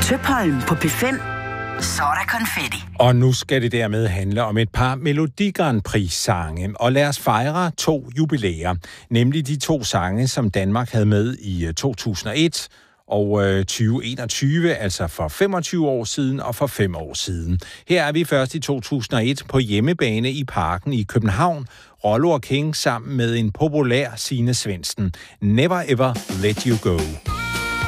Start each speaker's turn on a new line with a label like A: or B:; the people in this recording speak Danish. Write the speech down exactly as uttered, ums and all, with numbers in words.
A: Tøpholm på P fem. Så er der konfetti.
B: Og nu skal det dermed handle om et par Melodi Grand Prix-sange. Og lad os fejre to jubilæer. Nemlig de to sange, som Danmark havde med i to tusind og et og tyve enogtyve, altså for femogtyve år siden og for fem år siden. Her er vi først i to tusind og et på hjemmebane i Parken i København. Rollo og King sammen med en populær Signe Svendsen. Never ever let you go.